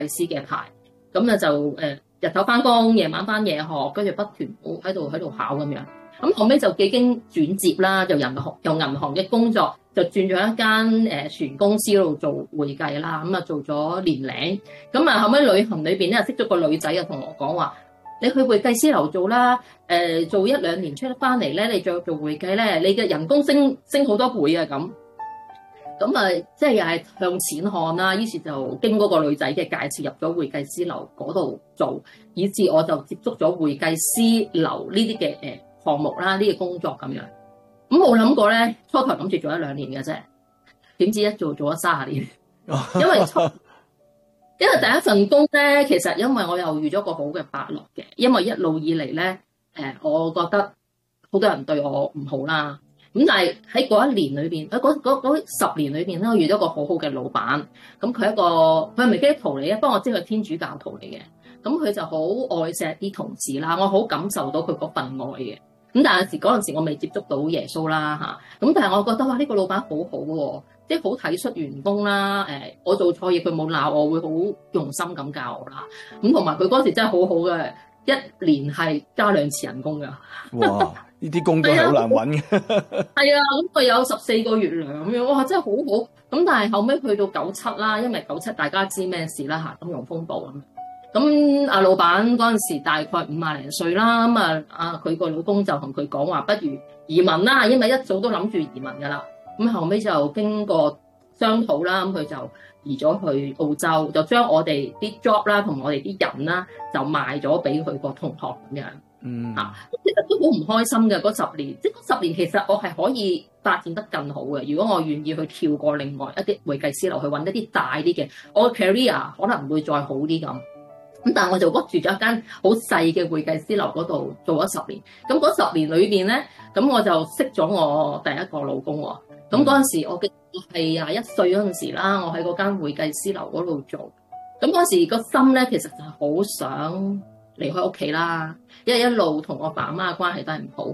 師嘅牌，咁咧就日頭翻工，夜晚翻夜學，跟住不斷喺度考咁樣。咁後尾就幾經轉接啦，由銀行嘅工作就轉咗一間船公司嗰度做會計啦。咁啊做咗年零，咁啊後尾旅行裏邊咧識咗個女仔啊，同我講話：你去會計師樓做啦，做1-2年出得翻嚟咧，你再做會計咧，你嘅人工升好多倍啊咁。咁啊，即係又係向錢看啦。於是就經嗰個女仔嘅介紹入咗會計師樓嗰度做，以至我就接觸咗會計師樓呢啲嘅項目啦，呢個工作咁樣。咁冇諗過咧，初頭諗住做1-2年嘅啫，點知一做咗30年。因為第一份工咧，其實因為我又遇咗個好嘅伯樂嘅，因為一路以嚟咧，我覺得好多人對我唔好啦。咁但係喺嗰1年裏邊，嗰10年裏邊咧，我遇到一個好好嘅老闆。咁佢係咪基督徒嚟嘅？不過我知佢係天主教徒嚟嘅。咁佢就好愛錫啲同事啦，我好感受到佢嗰份愛嘅。咁但係嗰陣時我未接觸到耶穌啦嚇。咁但係我覺得哇，呢個老闆好好喎，即係好體恤員工啦。我做錯嘢佢冇鬧我，會好用心咁教我啦。咁同埋佢嗰時真係好好嘅，1年係加2次人工㗎。 哇！呢啲工都係好難揾嘅。 係啊，咁佢有14個月糧咁樣，哇！真係好好。咁但係後尾去到97啦，因為97大家知咩事啦嚇，金融風暴咁。咁阿老闆嗰陣時大概50零歲啦，咁佢個老公就同佢講話，不如移民啦，因為一早都諗住移民㗎啦。咁後尾就經過商討啦，咁佢就移咗去澳洲，就將我哋啲 job 啦同我哋啲人啦就賣咗俾佢個同學咁樣。其實都好唔開心嘅嗰10年，即係嗰10年其實我係可以發展得更好嘅。如果我願意去跳過另外一啲會計師樓去揾一啲大啲嘅，我嘅 career 可能會再好啲咁。咁但係我就屈住咗一間好細嘅會計師樓嗰度做咗10年。咁嗰10年裏邊咧，咁我就識咗我第一個老公喎。咁嗰陣時我係21歲嗰陣時啦，我喺嗰間會計師樓嗰度做。咁嗰時個心咧，其實就係好想離開屋企啦，因為一路同我爸媽嘅關係都係唔好。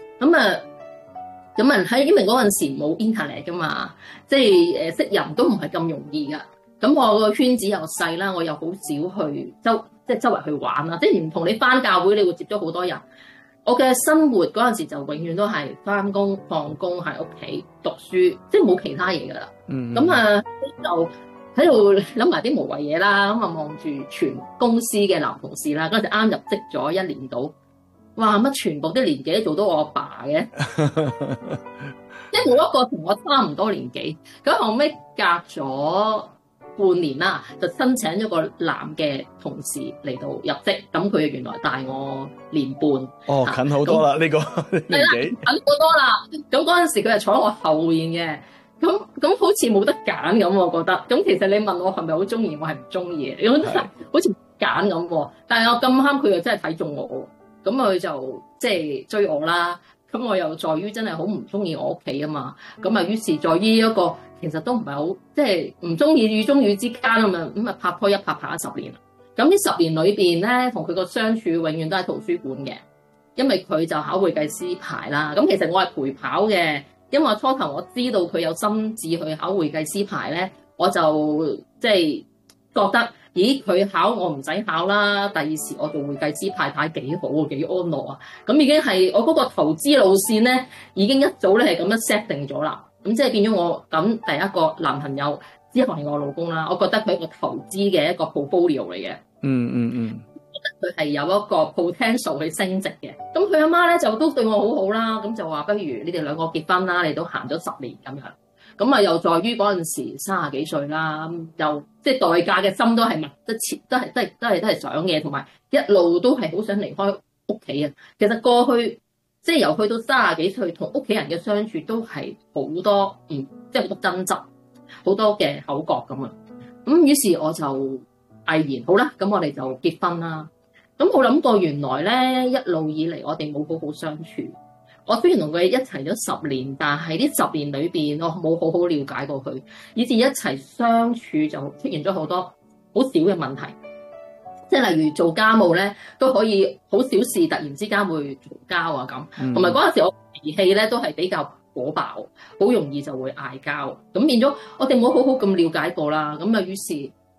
咁因為嗰陣時冇 internet 噶嘛，即係識人都唔係咁容易噶。咁我個圈子又細啦，我又好少去周圍去玩啦，即係唔同你返教會，你會接觸好多人。我嘅生活嗰陣時就永遠都係返工放工喺屋企讀書，即係冇其他嘢噶啦。就喺度諗埋啲無謂嘢啦，咁望住全公司嘅男同事啦，嗰陣時啱入職咗1年到，哇乜全部啲年紀都做到我阿爸嘅，即係冇一個同我差唔多年紀。咁後尾隔咗半年啦，就申請咗個男嘅同事嚟到入職，咁佢原來大我年半。 哦，近好多啦呢個年紀。 近好多啦。咁嗰陣時佢係坐喺我後面嘅。咁好似冇得揀咁，我覺得。咁其實你問我係咪好中意，我係唔中意嘅。咁好似揀咁喎。但係我咁啱佢又真係睇中我，咁佢就即係追我啦。咁我又在於真係好唔中意我屋企啊嘛。咁啊於是在於一個其實都唔係好即係唔中意與中意之間咁啊拍拖一拍10年。咁呢10年裏邊咧，同佢個相處永遠都喺圖書館嘅，因為佢就考會計師牌啦。咁其實我係陪跑嘅。因為初頭我知道佢有心志去考會計師牌咧，我就即係覺得，咦佢考我唔使考啦，第二時我做會計師牌牌幾好啊，幾安樂啊，咁已經係我嗰個投資路線咧，已經一早咧係咁樣 set 定咗啦。咁即係變咗我咁第一個男朋友之後係我老公啦，我覺得佢係一個投資嘅一個 portfolio 嚟嘅。佢係有一個 potential 去升值嘅，咁佢阿媽咧就都對我好好啦，咁就話不如你哋兩個結婚啦，你都行咗10年咁樣，咁啊又在於嗰陣時30幾歲啦，又即係代價嘅心都係密得切，都係想嘅，同埋一路都係好想離開屋企啊。其實過去即係由去到30幾歲，同屋企人嘅相處都係好多即係好多爭執，好多嘅口角咁啊。咁於是我就毅然好啦，咁我哋就結婚啦。咁冇諗過原來咧一路以嚟我哋冇好好相處。我雖然同佢一齊咗10年，但係呢10年裏邊我冇好好了解過佢，以至一齊相處就出現咗好多好少嘅問題。即係例如做家務咧都可以好小事突然之間會嘈交啊咁，同埋嗰陣時我脾氣咧都係比較火爆，好容易就會嗌交。咁變咗我哋冇好好咁了解過啦。咁啊於是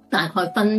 大概分